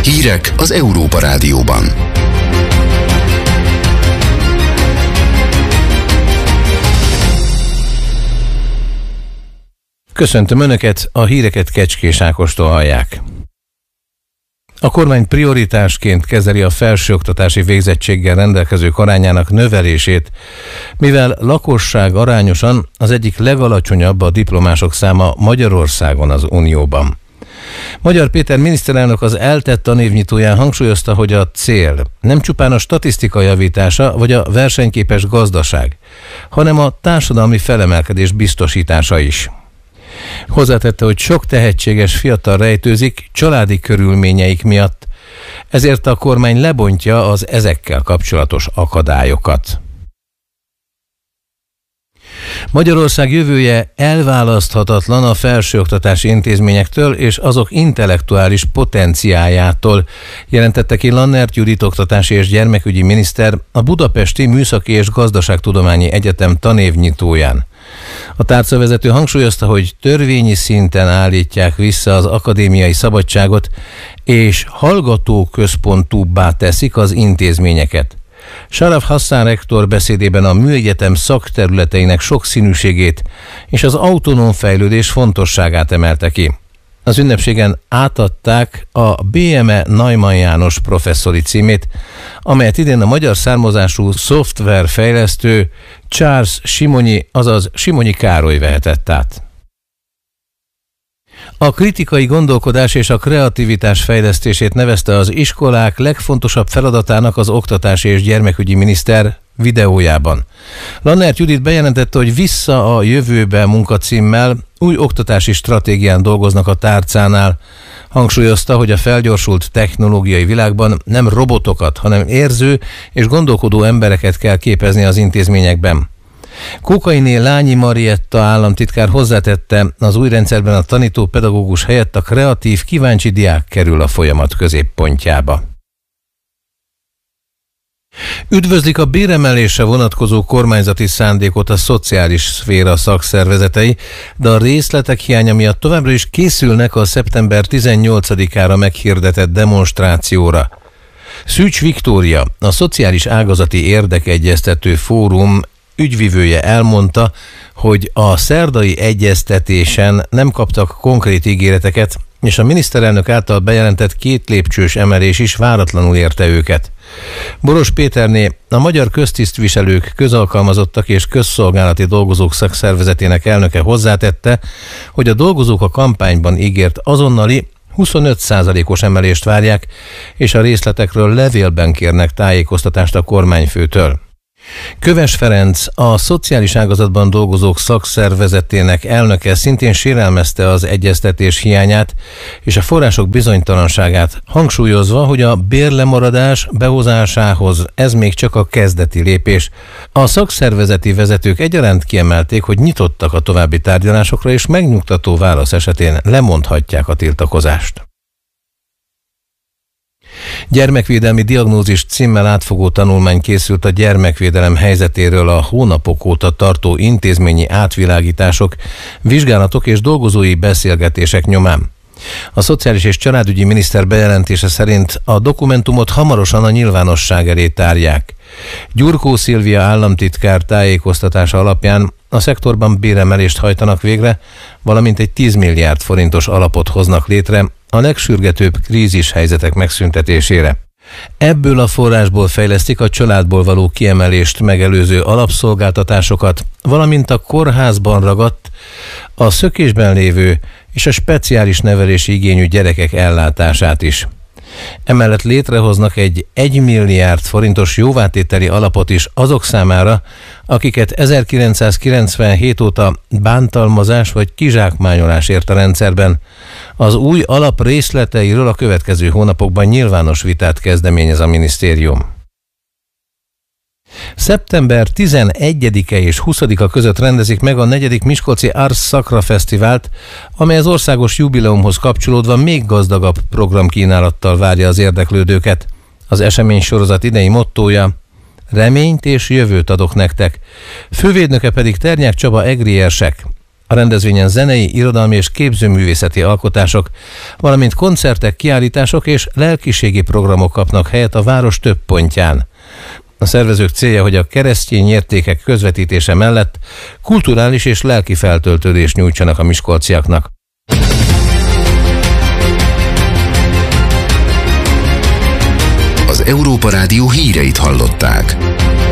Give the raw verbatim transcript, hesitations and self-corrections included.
Hírek az Európa Rádióban. Köszöntöm Önöket, a híreket Kecskés Ákostól hallják. A kormány prioritásként kezeli a felsőoktatási végzettséggel rendelkezők arányának növelését, mivel lakosság arányosan az egyik legalacsonyabb a diplomások száma Magyarországon az Unióban. Magyar Péter miniszterelnök az eltett tanévnyitóján hangsúlyozta, hogy a cél nem csupán a statisztika javítása vagy a versenyképes gazdaság, hanem a társadalmi felemelkedés biztosítása is. Hozzátette, hogy sok tehetséges fiatal rejtőzik családi körülményeik miatt, ezért a kormány lebontja az ezekkel kapcsolatos akadályokat. Magyarország jövője elválaszthatatlan a felsőoktatási intézményektől és azok intellektuális potenciájától, jelentette ki Lannert Judit oktatási és gyermekügyi miniszter a Budapesti Műszaki és Gazdaságtudományi Egyetem tanévnyitóján. A tárcavezető hangsúlyozta, hogy törvényi szinten állítják vissza az akadémiai szabadságot, és hallgatóközpontúbbá teszik az intézményeket. Sharaf Hassan rektor beszédében a műegyetem szakterületeinek sokszínűségét és az autonóm fejlődés fontosságát emelte ki. Az ünnepségen átadták a bé em e Neumann János professzori címét, amelyet idén a magyar származású szoftverfejlesztő Charles Simonyi, azaz Simonyi Károly vehetett át. A kritikai gondolkodás és a kreativitás fejlesztését nevezte az iskolák legfontosabb feladatának az oktatási és gyermekügyi miniszter videójában. Lannert Judit bejelentette, hogy Vissza a jövőbe munkacímmel új oktatási stratégián dolgoznak a tárcánál. Hangsúlyozta, hogy a felgyorsult technológiai világban nem robotokat, hanem érző és gondolkodó embereket kell képezni az intézményekben. Kókainé Lányi Marietta államtitkár hozzátette, az új rendszerben a tanító pedagógus helyett a kreatív, kíváncsi diák kerül a folyamat középpontjába. Üdvözlik a béremelésre vonatkozó kormányzati szándékot a szociális szféra szakszervezetei, de a részletek hiánya miatt továbbra is készülnek a szeptember tizennyolcadikára meghirdetett demonstrációra. Szűcs Viktória, a Szociális Ágazati Érdekegyeztető Fórum ügyvivője elmondta, hogy a szerdai egyeztetésen nem kaptak konkrét ígéreteket, és a miniszterelnök által bejelentett két lépcsős emelés is váratlanul érte őket. Boros Péterné, a Magyar Köztisztviselők, Közalkalmazottak és Közszolgálati Dolgozók Szakszervezetének elnöke hozzátette, hogy a dolgozók a kampányban ígért azonnali huszonöt százalékos emelést várják, és a részletekről levélben kérnek tájékoztatást a kormányfőtől. Köves Ferenc, a szociális ágazatban dolgozók szakszervezetének elnöke szintén sérelmezte az egyeztetés hiányát és a források bizonytalanságát, hangsúlyozva, hogy a bérlemaradás behozásához ez még csak a kezdeti lépés. A szakszervezeti vezetők egyaránt kiemelték, hogy nyitottak a további tárgyalásokra, és megnyugtató válasz esetén lemondhatják a tiltakozást. Gyermekvédelmi diagnózis címmel átfogó tanulmány készült a gyermekvédelem helyzetéről a hónapok óta tartó intézményi átvilágítások, vizsgálatok és dolgozói beszélgetések nyomán. A Szociális és Családügyi Miniszter bejelentése szerint a dokumentumot hamarosan a nyilvánosság elé tárják. Gyurkó Szilvia államtitkár tájékoztatása alapján a szektorban béremelést hajtanak végre, valamint egy tíz milliárd forintos alapot hoznak létre a legsürgetőbb krízis helyzetek megszüntetésére. Ebből a forrásból fejlesztik a családból való kiemelést megelőző alapszolgáltatásokat, valamint a kórházban ragadt, a szökésben lévő és a speciális nevelési igényű gyerekek ellátását is. Emellett létrehoznak egy egy milliárd forintos jóvátételi alapot is azok számára, akiket ezerkilencszázkilencvenhét óta bántalmazás vagy kizsákmányolás ért a rendszerben. Az új alap részleteiről a következő hónapokban nyilvános vitát kezdeményez a minisztérium. Szeptember tizenegyedike és huszadika között rendezik meg a negyedik Miskolci Ars Sacra Fesztivált, amely az országos jubileumhoz kapcsolódva még gazdagabb programkínálattal várja az érdeklődőket. Az esemény sorozat idei mottója: reményt és jövőt adok nektek. Fővédnöke pedig Ternyák Csaba egri érsek. A rendezvényen zenei, irodalmi és képzőművészeti alkotások, valamint koncertek, kiállítások és lelkiségi programok kapnak helyet a város több pontján. A szervezők célja, hogy a keresztény értékek közvetítése mellett kulturális és lelki feltöltődést nyújtsanak a miskolciaknak. Az Európa Rádió híreit hallották.